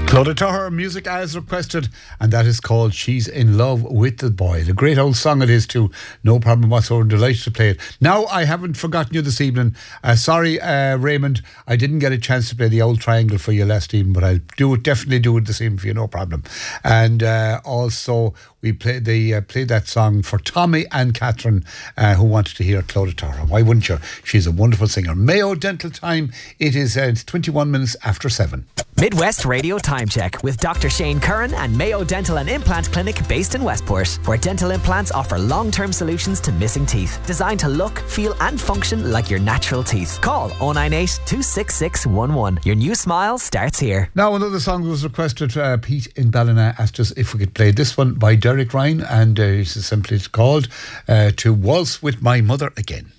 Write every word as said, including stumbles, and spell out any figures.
Clodagh Tuher, music as requested, and that is called She's in Love with the Boy. The great old song it is too. No problem whatsoever. Delighted to play it. Now, I haven't forgotten you this evening. Uh, sorry, uh, Raymond, I didn't get a chance to play the old triangle for you last evening, but I'll do it, definitely do it this evening for you, no problem. And uh, also, we played the uh, played that song for Tommy and Catherine, uh, who wanted to hear Clodagh Tuher. Why wouldn't you? She's a wonderful singer. Mayo Dental Time. It is uh, twenty-one minutes after seven. Midwest Radio Time Check with Doctor Shane Curran and Mayo Dental and Implant Clinic based in Westport, where dental implants offer long-term solutions to missing teeth, designed to look, feel and function like your natural teeth. Call oh nine eight, two six six one one. Your new smile starts here. Now, another song was requested. Uh, Pete in Ballina asked us if we could play this one by Derek Ryan, and uh, it's simply called uh, To Waltz With My Mother Again.